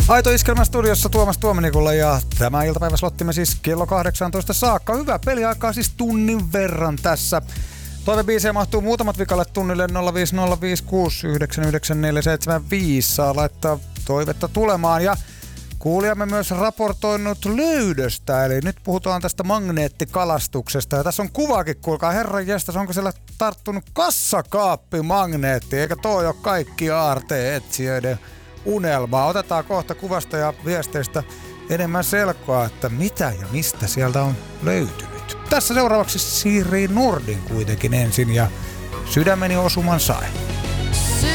Aito Iskelmän studiossa Tuomas Tuomenikulla ja tämä iltapäiväslottimme siis kello 18 saakka. Hyvää peliaikaa siis tunnin verran tässä. Toivebiisejä mahtuu muutamat vikalle tunnille 05056999475. Saa laittaa toivetta tulemaan ja kuulijamme myös raportoinut löydöstä, eli nyt puhutaan tästä magneettikalastuksesta. Ja tässä on kuvakin, kuulkaa herran jestas, onko siellä tarttunut kassakaappimagneetti, eikä toi ole kaikki aarteen-etsijöiden unelmaa. Otetaan kohta kuvasta ja viesteistä enemmän selkoa, että mitä ja mistä sieltä on löytynyt. Tässä seuraavaksi Siri Nordin kuitenkin ensin ja Sydämeni osuman sai.